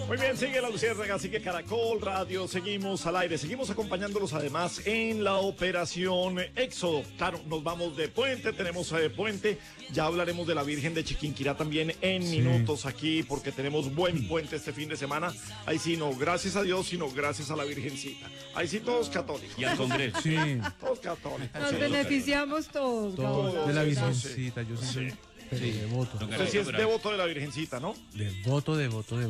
Muy bien, sigue la Luciérnaga, sigue Caracol Radio, seguimos al aire, seguimos acompañándolos además en la operación Éxodo. Claro, nos vamos de puente, tenemos puente, ya hablaremos de la Virgen de Chiquinquirá también en minutos aquí, porque tenemos buen puente este fin de semana. Ahí sí, no, gracias a Dios, sino gracias a la Virgencita. Ahí sí, todos católicos. Y al Congreso. Sí. Todos católicos. Nos beneficiamos todos. Todos de la sí, Virgencita, yo sí. Pero devoto. Usted sí es devoto de la Virgencita, ¿no? Devoto.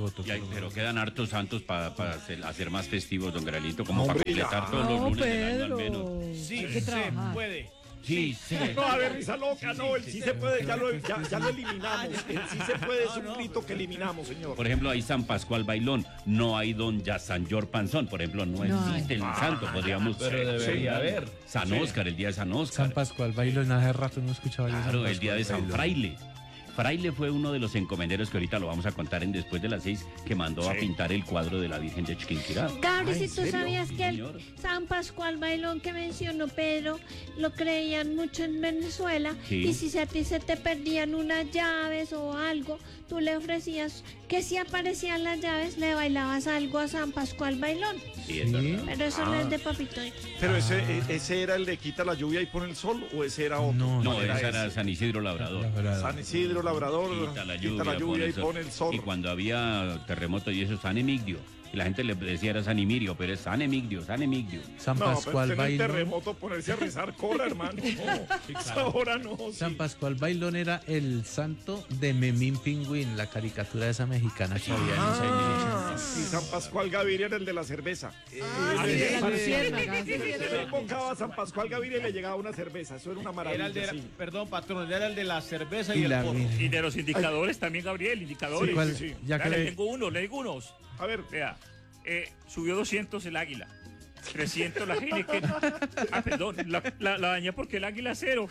Pero quedan hartos santos para hacer más festivos, don Gralito, como para Hombre, completar ya. todos los No, lunes del año al Pedro. menos. Sí, Hay que trabajar. puede. Sí, sí. No, a ver, risa loca, no, el sí se puede, ya lo eliminamos. El sí se puede es un grito que eliminamos, señor. Por ejemplo, hay San Pascual Bailón, no hay don San Yor Panzón, por ejemplo, no existe el santo, podríamos... Pero debería haber. San Óscar, el día de San Óscar. San Pascual Bailón, hace rato no escuchaba yo. Claro, el día de San Fraile. Fraile fue uno de los encomenderos que ahorita lo vamos a contar en Después de las 6, que mandó a pintar el cuadro de la Virgen de Chiquinquirá. Gabri, Ay, si ¿en tú serio? sabías que el Señor. San Pascual Bailón que mencionó Pedro lo creían mucho en Venezuela, Sí. y si a ti se te perdían unas llaves o algo, tú le ofrecías que si aparecían las llaves le bailabas algo a San Pascual Bailón. Sí, es verdad. Pero eso no es de papito. Pero ese era el de quita la lluvia y pone el sol, o ese era otro. No, No, ¿Cuál ese ese? era San Isidro Labrador. San Isidro Labrador, Quita la lluvia y pone el sol. Y cuando había terremoto y eso, San Emigdio. Y la gente le decía era San Emirio, pero es San Emigdio, San Emigdio. San No, Pascual pero en el Bailón. terremoto ponerse a rezar cola, hermano. No, esa hora no. San Sí. Pascual Bailón era el santo de Memín Pingüín, la caricatura esa mexicana que había en los años Y San Pascual Gaviria era el de la cerveza. Sí, de la Luciérnaga, sí, Se sí, le invocaba a San Pascual Gaviria y le llegaba una cerveza. Eso era una Era maravilla. el de, sí. perdón, patrón, era el de la cerveza y, Y el la porro. Virgen. Y de los indicadores también, Gabriel, indicadores. Sí, ¿Cuál? sí, sí. Ya Ya que le digo unos. A ver, Vea, subió 200 el águila. 300 la Heineken. Ah, perdón, la dañé porque el águila cero.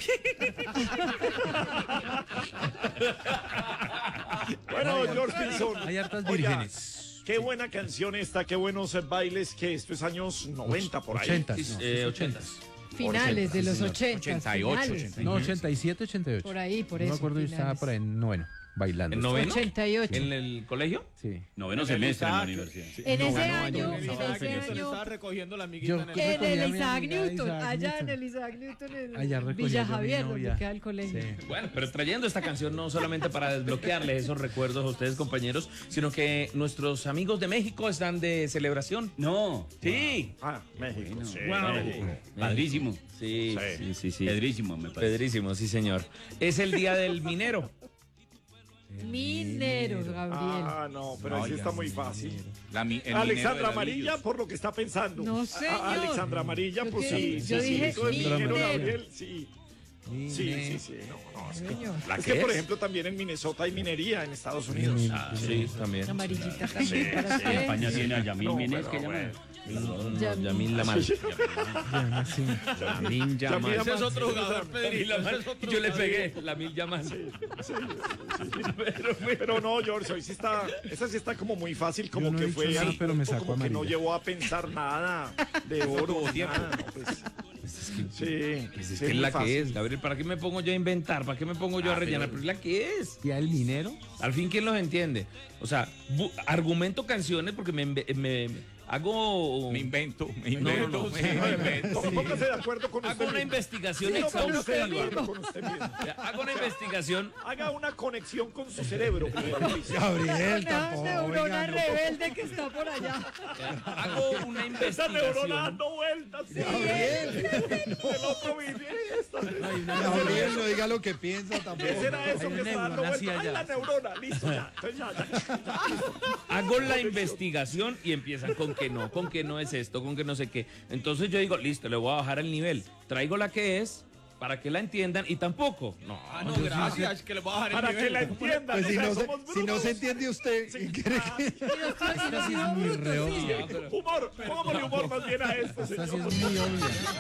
bueno, George Pinzón. hay hartas Oiga, vírgenes. qué buena canción esta, qué buenos bailes, que esto es años 90 por ahí. 80, no, 80. Finales de los 80. 88, finales. no, 87, 88. Por ahí, por No eso. me acuerdo, yo estaba finales. por ahí en noveno, bailando. ¿En noveno? 88. ¿En el colegio? Sí. Noveno En el semestre en la Isaac. universidad. En ese No, año, En en Isaac ese Newton año, estaba recogiendo la amiguita Yo- en el... ¿qué? en el recogía a mi Isaac amiga Newton, Isaac allá Newton. en el Isaac Newton, Allá en recogí Villa yo a mi Javier, donde novia. queda el colegio. Sí. Bueno, pero trayendo esta canción no solamente para desbloquearles esos recuerdos a ustedes, compañeros, sino que nuestros amigos de México están de celebración. No, sí. Ah, México. Sí, Wow. México. Padrísimo. Sí, Sí. sí. Pedrísimo, me parece. Pedrísimo, sí, señor. Es el día del minero. Mineros, Gabriel. Ah, no, pero así está muy fácil. Alexandra Alexandra Amarilla, por lo que está pensando. No, señor. Alexandra Amarilla, Yo pues que- sí. yo sí, dije eso es minero, minero. Gabriel, sí. Sí. No, es que, Señor. es que, por ejemplo, también en Minnesota hay minería en Estados Unidos. Sí, también. Amarillita también para En usted. España tiene a Yamil No, Mínez, pero que llama. Yamil Lamal. Lamin Yamal. Yamil Ese es Lamal, otro sí, jugador, sí, Pedrito. Lamal. Ese es otro Y yo le jugador. pegué, Lamil Yamal. Pero no, George, hoy sí está, esa sí está como muy fácil, como Yo no que he dicho fue nada, al pero me punto, sacó como que no amarilla. llevó a pensar nada de oro, nada, no, pues, sí, Pues sí, es que es muy la fácil. que es, Gabriel. ¿Para qué me pongo yo a inventar? ¿Para qué me pongo yo a rellenar? Pero es la que es. ¿Y el minero? Al fin, ¿quién los entiende? O sea, argumento canciones porque me hago... Me invento. no. Póngase de acuerdo con Hago usted una mismo. investigación Sí, no, póngase de exhaustiva. acuerdo con usted mismo. Hago una investigación. Haga una conexión con su cerebro. Gabriel, Una neurona rebelde que está por allá. Hago una Esa neurona investigación. dando vueltas. Sí, el otro vive esta. Gabriel, no diga lo que piensa tampoco. ¿Qué será eso Hay que una está dando neurona vueltas? así Ay, allá. la neurona, listo, ya. Entonces ya. Hago la investigación y empiezan con que no es esto, con que no sé qué. Entonces yo digo, listo, le voy a bajar el nivel. Traigo la que es para que la entiendan y tampoco. No, no, gracias, que le voy a bajar Para que la entiendan. Pues o si sea, no, somos si no brutos. se entiende usted, ¿qué cree que? Esta sí es muy re obvia. Humor, pongámosle humor más bien a esto, Esta sí señor. es muy obvia.